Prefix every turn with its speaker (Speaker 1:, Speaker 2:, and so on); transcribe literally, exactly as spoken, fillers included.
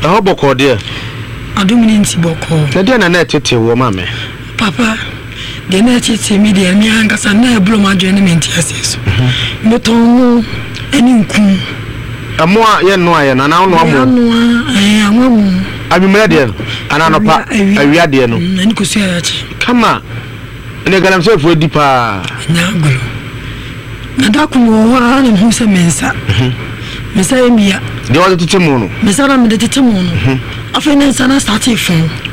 Speaker 1: how boko dear?
Speaker 2: I don't mean to boko.
Speaker 1: The dinner net to woman.
Speaker 2: Papa, the net is a media, me anchors and never blow my journeyment. Yes, but on any coon. A more yen no iron, and I know I am. I be ready, and I know I read the no. And could say, come on. And I got himself for deeper. Now go. Nadaku one and who's a mensa. Messiah, the other Timono. Messara, the Timono. I find it's an starting phone.